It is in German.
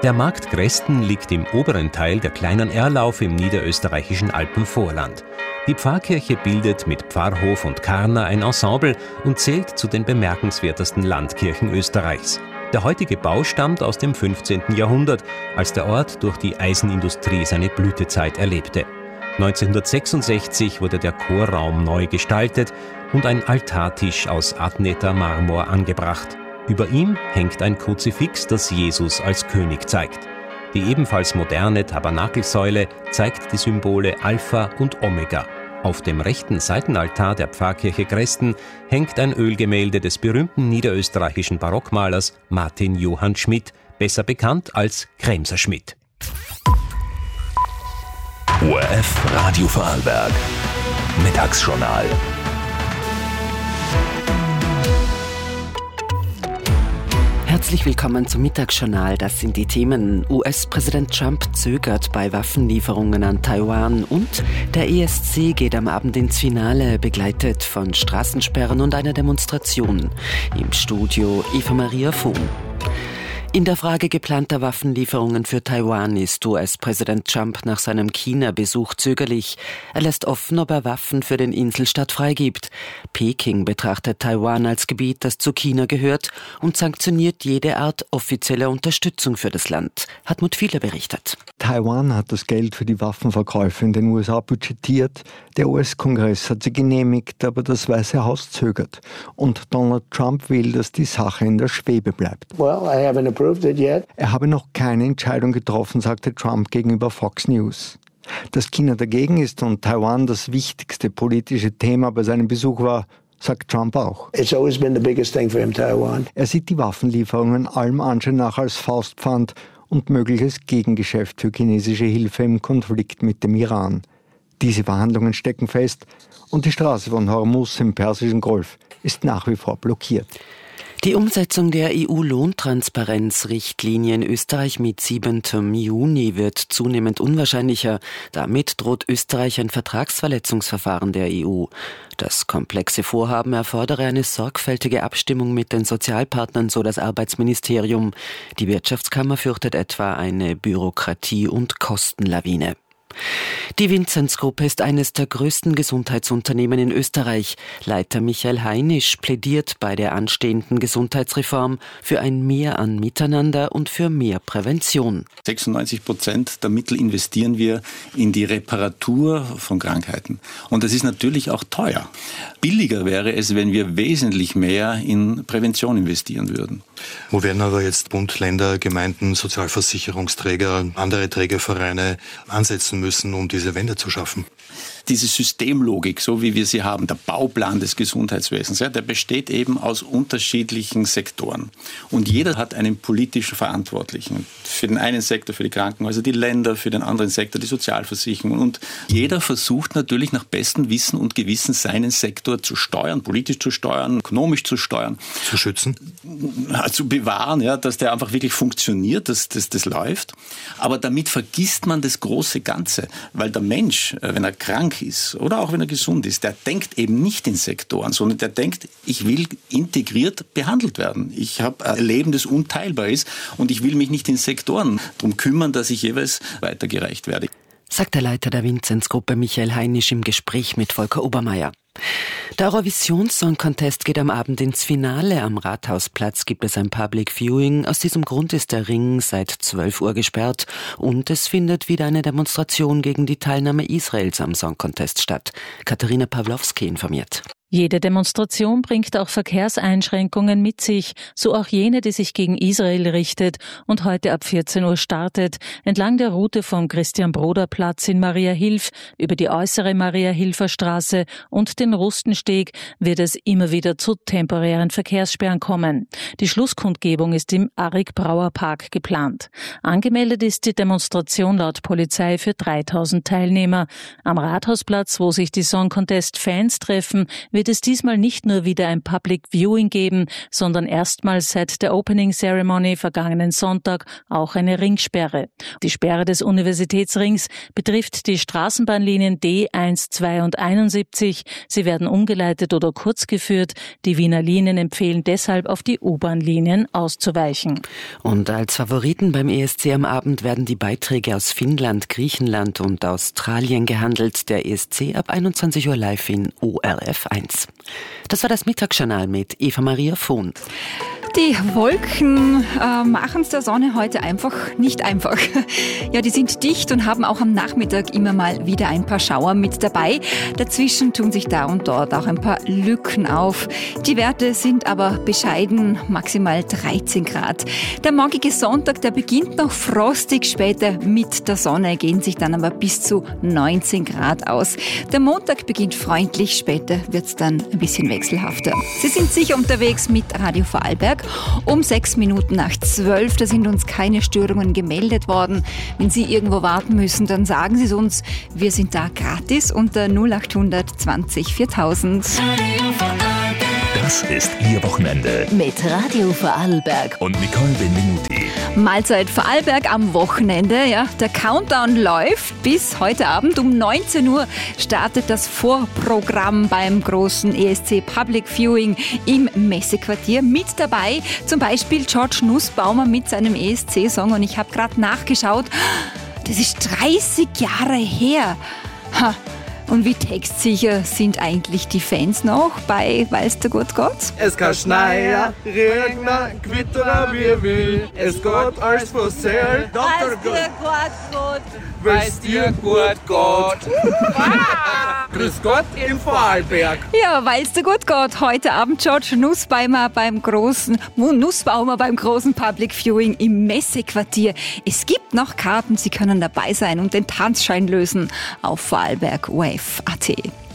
Der Markt Gresten liegt im oberen Teil der kleinen Erlauf im niederösterreichischen Alpenvorland. Die Pfarrkirche bildet mit Pfarrhof und Karner ein Ensemble und zählt zu den bemerkenswertesten Landkirchen Österreichs. Der heutige Bau stammt aus dem 15. Jahrhundert, als der Ort durch die Eisenindustrie seine Blütezeit erlebte. 1966 wurde der Chorraum neu gestaltet und ein Altartisch aus Adneter Marmor angebracht. Über ihm hängt ein Kruzifix, das Jesus als König zeigt. Die ebenfalls moderne Tabernakelsäule zeigt die Symbole Alpha und Omega. Auf dem rechten Seitenaltar der Pfarrkirche Gresten hängt ein Ölgemälde des berühmten niederösterreichischen Barockmalers Martin Johann Schmidt, besser bekannt als Kremser Schmidt. ORF Radio Vorarlberg. Mittagsjournal. Herzlich willkommen zum Mittagsjournal. Das sind die Themen. US-Präsident Trump zögert bei Waffenlieferungen an Taiwan und der ESC geht am Abend ins Finale, begleitet von Straßensperren und einer Demonstration. Im Studio Eva Maria Vohn. In der Frage geplanter Waffenlieferungen für Taiwan ist US-Präsident Trump nach seinem China-Besuch zögerlich. Er lässt offen, ob er Waffen für den Inselstaat freigibt. Peking betrachtet Taiwan als Gebiet, das zu China gehört und sanktioniert jede Art offizieller Unterstützung für das Land. Hartmut Fiedler berichtet. Taiwan hat das Geld für die Waffenverkäufe in den USA budgetiert. Der US-Kongress hat sie genehmigt, aber das Weiße Haus zögert. Und Donald Trump will, dass die Sache in der Schwebe bleibt. Er habe noch keine Entscheidung getroffen, sagte Trump gegenüber Fox News. Dass China dagegen ist und Taiwan das wichtigste politische Thema bei seinem Besuch war, sagt Trump auch. It's always been the biggest thing for him, Taiwan. Er sieht die Waffenlieferungen allem Anschein nach als Faustpfand und mögliches Gegengeschäft für chinesische Hilfe im Konflikt mit dem Iran. Diese Verhandlungen stecken fest und die Straße von Hormuz im Persischen Golf ist nach wie vor blockiert. Die Umsetzung der EU-Lohntransparenzrichtlinie in Österreich mit 7. Juni wird zunehmend unwahrscheinlicher. Damit droht Österreich ein Vertragsverletzungsverfahren der EU. Das komplexe Vorhaben erfordere eine sorgfältige Abstimmung mit den Sozialpartnern, so das Arbeitsministerium. Die Wirtschaftskammer fürchtet etwa eine Bürokratie- und Kostenlawine. Die Vinzenz-Gruppe ist eines der größten Gesundheitsunternehmen in Österreich. Leiter Michael Heinisch plädiert bei der anstehenden Gesundheitsreform für ein Mehr an Miteinander und für mehr Prävention. 96% der Mittel investieren wir in die Reparatur von Krankheiten. Und das ist natürlich auch teuer. Billiger wäre es, wenn wir wesentlich mehr in Prävention investieren würden. Wo werden aber jetzt Bund, Länder, Gemeinden, Sozialversicherungsträger, andere Trägervereine ansetzen müssen, um diese Wende zu schaffen? Diese Systemlogik, so wie wir sie haben, der Bauplan des Gesundheitswesens, der besteht eben aus unterschiedlichen Sektoren. Und jeder hat einen politischen Verantwortlichen. Für den einen Sektor, für die Krankenhäuser, die Länder, für den anderen Sektor, die Sozialversicherung. Und jeder versucht natürlich nach bestem Wissen und Gewissen seinen Sektor zu steuern, politisch zu steuern, ökonomisch zu steuern. Zu schützen? Zu bewahren, dass der einfach wirklich funktioniert, dass das läuft. Aber damit vergisst man das große Ganze. Weil der Mensch, wenn er krank ist oder auch wenn er gesund ist, der denkt eben nicht in Sektoren, sondern der denkt, ich will integriert behandelt werden. Ich habe ein Leben, das unteilbar ist und ich will mich nicht in Sektoren darum kümmern, dass ich jeweils weitergereicht werde. Sagt der Leiter der Vinzenz-Gruppe Michael Heinisch im Gespräch mit Volker Obermeier. Der Eurovision-Song Contest geht am Abend ins Finale. Am Rathausplatz gibt es ein Public Viewing. Aus diesem Grund ist der Ring seit 12 Uhr gesperrt und es findet wieder eine Demonstration gegen die Teilnahme Israels am Song Contest statt. Katharina Pawlowski informiert. Jede Demonstration bringt auch Verkehrseinschränkungen mit sich, so auch jene, die sich gegen Israel richtet und heute ab 14 Uhr startet, entlang der Route vom Christian-Broder-Platz in Mariahilf über die äußere Mariahilfer Straße und den Rustensteg wird es immer wieder zu temporären Verkehrssperren kommen. Die Schlusskundgebung ist im Arik-Brauer-Park geplant. Angemeldet ist die Demonstration laut Polizei für 3000 Teilnehmer. Am Rathausplatz, wo sich die Song Contest Fans treffen, wird es diesmal nicht nur wieder ein Public Viewing geben, sondern erstmals seit der Opening Ceremony vergangenen Sonntag auch eine Ringsperre. Die Sperre des Universitätsrings betrifft die Straßenbahnlinien D1, 2 und 71. Sie werden umgeleitet oder kurz geführt. Die Wiener Linien empfehlen deshalb, auf die U-Bahn-Linien auszuweichen. Und als Favoriten beim ESC am Abend werden die Beiträge aus Finnland, Griechenland und Australien gehandelt. Der ESC ab 21 Uhr live in ORF 1. Das war das Mittagsjournal mit Eva-Maria Vohn. Die Wolken machen es der Sonne heute einfach nicht einfach. Ja, die sind dicht und haben auch am Nachmittag immer mal wieder ein paar Schauer mit dabei. Dazwischen tun sich da und dort auch ein paar Lücken auf. Die Werte sind aber bescheiden, maximal 13 Grad. Der morgige Sonntag, der beginnt noch frostig, später mit der Sonne gehen sich dann aber bis zu 19 Grad aus. Der Montag beginnt freundlich, später wird es dann ein bisschen wechselhafter. Sie sind sicher unterwegs mit Radio Vorarlberg. Um 6 Minuten nach 12, da sind uns keine Störungen gemeldet worden. Wenn Sie irgendwo warten müssen, dann sagen Sie es uns. Wir sind da gratis unter 0800 20 4000. Das ist Ihr Wochenende. Mit Radio Vorarlberg Und Nicole Benvenuti. Mahlzeit Vorarlberg am Wochenende. Ja, der Countdown läuft bis heute Abend. Um 19 Uhr startet das Vorprogramm beim großen ESC Public Viewing im Messequartier. Mit dabei zum Beispiel George Nussbaumer mit seinem ESC-Song. Und ich habe gerade nachgeschaut, das ist 30 Jahre her. Ha. Und wie textsicher sind eigentlich die Fans noch bei Weil's dir gut geht? Es kann schneien, regnen, gewittern wie will. Es geht alles for sale. Weil's dir gut geht. Weil's dir gut geht. Grüß Gott im Vorarlberg. Ja, Weil's dir gut geht. Heute Abend George Nussbaumer beim großen Public Viewing im Messequartier. Es gibt noch Karten, Sie können dabei sein und den Tanzschein lösen auf Vorarlberg.at.